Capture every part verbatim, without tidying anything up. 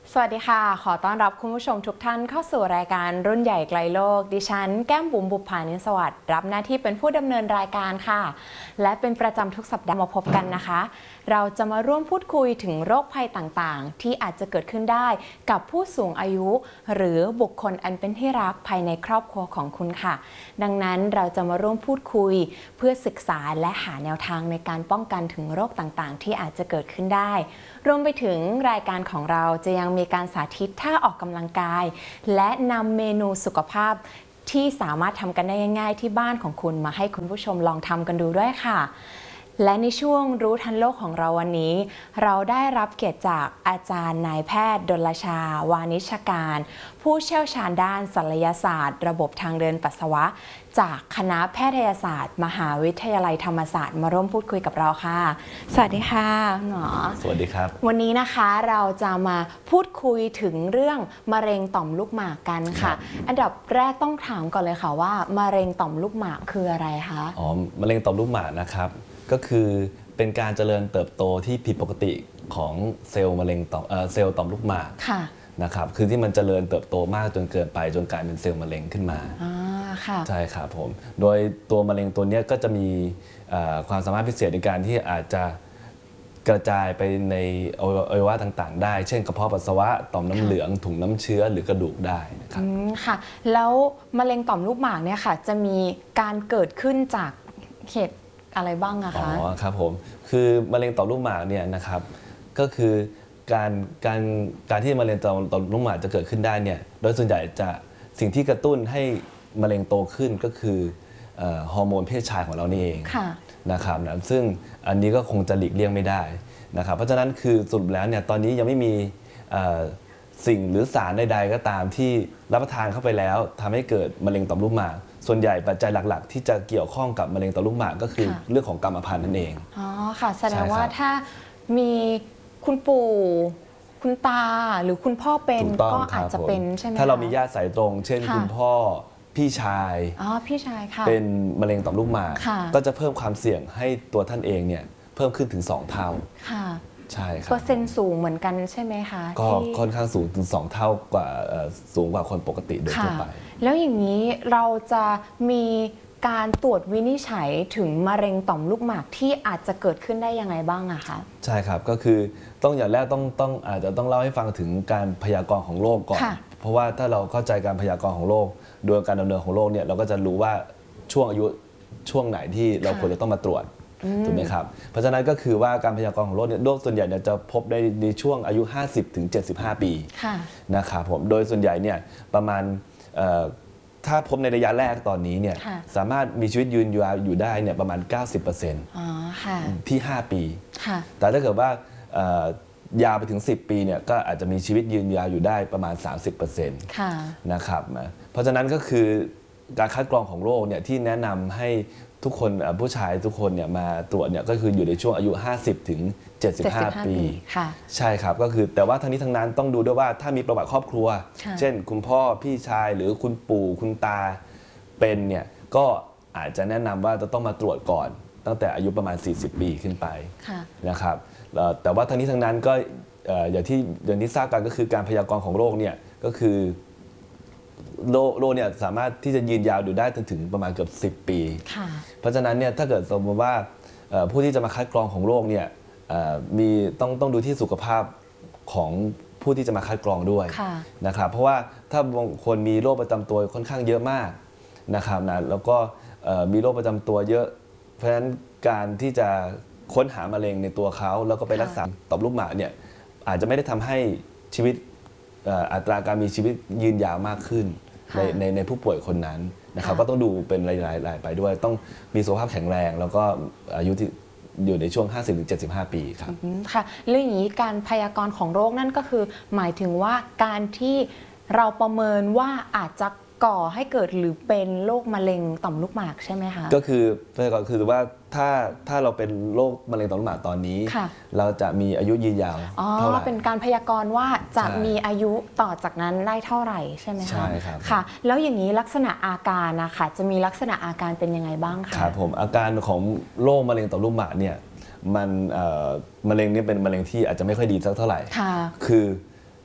สวัสดีค่ะขอต้อนรับคุณผู้ชมทุกท่านเข้าสู่รายการรุ่นใหญ่ไกลโลกดิฉันแก้มบุ๋มบุภานินสวัสดิ์รับหน้าที่เป็นผู้ดำเนินรายการค่ะและเป็นประจำทุกสัปดาห์มาพบกันนะคะเราจะมาร่วมพูดคุยถึงโรคภัยต่างๆที่อาจจะเกิดขึ้นได้กับผู้สูงอายุหรือบุคคลอันเป็นที่รักภายในครอบครัวของคุณค่ะดังนั้นเราจะมาร่วมพูดคุยเพื่อศึกษาและหาแนวทางในการป้องกันถึงโรคต่างๆที่อาจจะเกิดขึ้นได้รวมไปถึงรายการของเราจะยังมีการสาธิตท่าออกกำลังกายและนำเมนูสุขภาพที่สามารถทำกันได้ง่ายๆที่บ้านของคุณมาให้คุณผู้ชมลองทำกันดูด้วยค่ะและในช่วงรู้ทันโลกของเราวันนี้เราได้รับเกียรติจากอาจารย์นายแพทย์ดลชาวานิชการผู้เชี่ยวชาญด้านศัลยศาสตร์ระบบทางเดินปัสสาวะจากคณะแพทยศาสตร์มหาวิทยาลัยธรรมศาสตร์มาร่วมพูดคุยกับเราค่ะสวัสดีค่ะหมอสวัสดีครับวันนี้นะคะเราจะมาพูดคุยถึงเรื่องมะเร็งต่อมลูกหมากกันค่ะอันดับแรกต้องถามก่อนเลยค่ะว่ามะเร็งต่อมลูกหมากคืออะไรคะอ๋อมะเร็งต่อมลูกหมากนะครับก็คือเป็นการเจริญเติบโตที่ผิดปกติของเซลล์มะเร็งต่อมเซลล์ต่อมลูกหมากนะครับคือที่มันเจริญเติบโตมากจนเกินไปจนกลายเป็นเซลล์มะเร็งขึ้นมาใช่ครับผมโดยตัวมะเร็งตัวนี้ก็จะมีความสามารถพิเศษในการที่อาจจะกระจายไปในอวัยวะต่างๆได้เช่นกระเพาะปัสสาวะต่อมน้ำเหลืองถุงน้ำเชื้อหรือกระดูกได้นะครับค่ะแล้วมะเร็งต่อมลูกหมากเนี่ยค่ะจะมีการเกิดขึ้นจากเหตุอะไรบ้างอะคะอ๋อครับผมคือมะเร็งต่อมลูกหมากเนี่ยนะครับก็คือการการการที่มะเร็งต่อมต่อมลูกหมากจะเกิดขึ้นได้เนี่ยโดยส่วนใหญ่จะสิ่งที่กระตุ้นให้มะเร็งโตขึ้นก็คือฮอร์โมนเพศชายของเรานี่เองนะครับนะซึ่งอันนี้ก็คงจะหลีกเลี่ยงไม่ได้นะครับเพราะฉะนั้นคือสรุปแล้วเนี่ยตอนนี้ยังไม่มีสิ่งหรือสารใดๆก็ตามที่รับประทานเข้าไปแล้วทำให้เกิดมะเร็งต่อมลูกหมากส่วนใหญ่ปัจจัยหลักๆที่จะเกี่ยวข้องกับมะเร็งต่อมลูกหมากก็คือเรื่องของกรรมพันธุ์นั่นเองอ๋อค่ะแสดงว่าถ้ามีคุณปู่คุณตาหรือคุณพ่อเป็นก็อาจจะเป็นใช่ไหมถ้าเรามีญาติสายตรงเช่นคุณพ่อพี่ชายอ๋อพี่ชายค่ะเป็นมะเร็งต่อมลูกหมากก็จะเพิ่มความเสี่ยงให้ตัวท่านเองเนี่ยเพิ่มขึ้นถึงสองเท่าค่ะใช่ครับเปอร์เซ็นต์สูงเหมือนกันใช่ไหมคะก็ค่อนข้างสูงถึงสองเท่ากว่าสูงกว่าคนปกติโดยทั่วไปแล้วอย่างนี้เราจะมีการตรวจวินิจฉัยถึงมะเร็งต่อมลูกหมากที่อาจจะเกิดขึ้นได้ยังไงบ้างอะคะใช่ครับก็คือต้องอย่างแรกต้องต้องอาจจะต้องเล่าให้ฟังถึงการพยากรณ์ของโรคก่อนเพราะว่าถ้าเราเข้าใจการพยากรณ์ของโรคโดยการดำเนินของโรคเนี่ยเราก็จะรู้ว่าช่วงอายุช่วงไหนที่เราควรจะต้องมาตรวจถูกไหมครับเพราะฉะนั้นก็คือว่าการพยากรณ์ของโรคเนี่ยโรคส่วนใหญ่เนี่ยจะพบได้ในช่วงอายุ ห้าสิบถึงเจ็ดสิบห้า ปีนะครับผมโดยส่วนใหญ่เนี่ยประมาณถ้าพบในระยะแรกตอนนี้เนี่ยสามารถมีชีวิตยืนยาวอยู่ได้เนี่ยประมาณ เก้าสิบเปอร์เซ็นต์ ที่ ห้า ปีแต่ถ้าเกิดว่ายาวไปถึงสิบปีเนี่ยก็อาจจะมีชีวิตยืนยาวอยู่ได้ประมาณ สามสิบเปอร์เซ็นต์ นะครับเพราะฉะนั้นก็คือการคัดกรองของโรคเนี่ยที่แนะนำให้ทุกคนผู้ชายทุกคนเนี่ยมาตรวจเนี่ยก็คืออยู่ในช่วงอายุ ห้าสิบถึงเจ็ดสิบห้า ปีใช่ครับก็คือแต่ว่าทั้งนี้ทั้งนั้นต้องดูด้วยว่าถ้ามีประวัติครอบครัวเช่นคุณพ่อพี่ชายหรือคุณปู่คุณตาเป็นเนี่ยก็อาจจะแนะนำว่าจะต้องมาตรวจก่อนตั้งแต่อายุประมาณสี่สิบปีขึ้นไปนะครับแต่ว่าทั้งนี้ทั้งนั้นก็อย่างที่อย่างที่ทราบกันก็คือการพยากรณ์ของโรคเนี่ยก็คือโรคโรคเนี่ยสามารถที่จะยืนยาวอยู่ได้จนถึงประมาณเกือบสิบปีเพราะฉะนั้นเนี่ยถ้าเกิดสมมติว่าผู้ที่จะมาคัดกรองของโรคเนี่ยมีต้องต้องดูที่สุขภาพของผู้ที่จะมาคัดกรองด้วยนะครับเพราะว่าถ้าบางคนมีโรคประจำตัวค่อนข้างเยอะมากนะครับนะแล้วก็มีโรคประจำตัวเยอะเพราะฉะนั้นการที่จะค้นหามะเร็งในตัวเขาแล้วก็ไปรักษาต่อมลูกหมากเนี่ยอาจจะไม่ได้ทำให้ชีวิตอัตราการมีชีวิตยืนยาวมากขึ้นในในในผู้ป่วยคนนั้นนะครับก็ต้องดูเป็นรายๆไปด้วยต้องมีสุขภาพแข็งแรงแล้วก็อายุที่อยู่ในช่วง ห้าสิบถึงเจ็ดสิบห้า ปีครับค่ะเรื่องอย่างนี้การพยากรณ์ของโรคนั่นก็คือหมายถึงว่าการที่เราประเมินว่าอาจจะก่อให้เกิดหรือเป็นโรคมะเร็งต่อมลูกหมากใช่ไหมคะก็คือก็คือว่าถ้าถ้าเราเป็นโรคมะเร็งต่อมลูกหมากตอนนี้เราจะมีอายุยืนยาวเท่าไหร่เป็นการพยากรณ์ว่าจะมีอายุต่อจากนั้นได้เท่าไหร่ใช่ไหมคะใช่ครับค่ะแล้วอย่างนี้ลักษณะอาการนะคะจะมีลักษณะอาการเป็นยังไงบ้างคะครับผมอาการของโรคมะเร็งต่อมลูกหมากเนี่ยมันมะเร็งนี่เป็นมะเร็งที่อาจจะไม่ค่อยดีสักเท่าไหร่คือ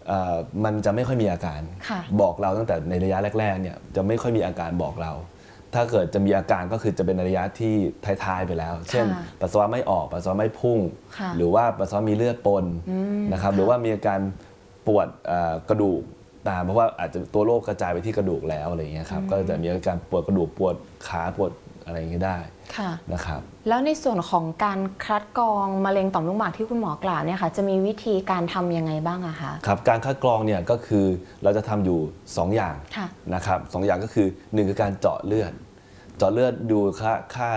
มันจะไม่ค่อยมีอาการบอกเราตั้งแต่ในระยะแรกๆเนี่ยจะไม่ค่อยมีอาการบอกเราถ้าเกิดจะมีอาการก็คือจะเป็นในระยะที่ท้ายๆไปแล้วเช่นปัสสาวะไม่ออกปัสสาวะไม่พุ่งหรือว่าปัสสาวะมีเลือดปนนะครับหรือว่ามีอาการปวดกระดูกตามเพราะว่าอาจจะตัวโรคกระจายไปที่กระดูกแล้วอะไรอย่างเงี้ยครับก็จะมีอาการปวดกระดูกปวดขาปวดอะไรอย่างเงี้ยได้นะครับแล้วในส่วนของการคัดกรองมะเร็งต่อมลูกหมากที่คุณหมอกล่าวเนี่ยค่ะจะมีวิธีการทำยังไงบ้างอะคะครับการคัดกรองเนี่ยก็คือเราจะทำอยู่สองอย่างนะครับสองอย่างก็คือหนึ่งคือการเจาะเลือดเจาะเลือดดูค่าค่า